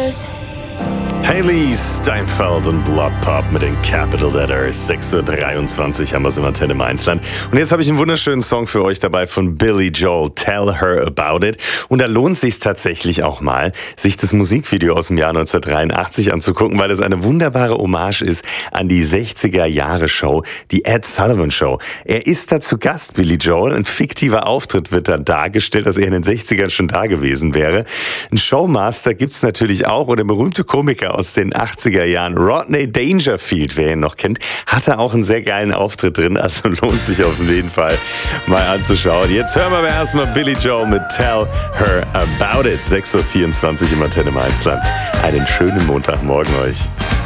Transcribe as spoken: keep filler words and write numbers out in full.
Blues. Hayley Steinfeld und Blood Pop mit den Capital Letters. sechs Uhr dreiundzwanzig haben wir es im Antenne Mainzland. Und jetzt habe ich einen wunderschönen Song für euch dabei von Billy Joel, Tell Her About It. Und da lohnt es sich tatsächlich auch mal, sich das Musikvideo aus dem Jahr neunzehnhundertdreiundachtzig anzugucken, weil es eine wunderbare Hommage ist an die sechziger-Jahre-Show, die Ed Sullivan Show. Er ist da zu Gast, Billy Joel. Ein fiktiver Auftritt wird da dargestellt, dass er in den sechzigern schon da gewesen wäre. Ein Showmaster gibt's natürlich auch und der berühmte Komiker aus den achtziger Jahren, Rodney Dangerfield, wer ihn noch kennt, hatte auch einen sehr geilen Auftritt drin, also lohnt sich auf jeden Fall mal anzuschauen. Jetzt hören wir aber erstmal Billy Joel mit Tell Her About It. sechs Uhr vierundzwanzig im Antenne Mainzland. Einen schönen Montagmorgen euch.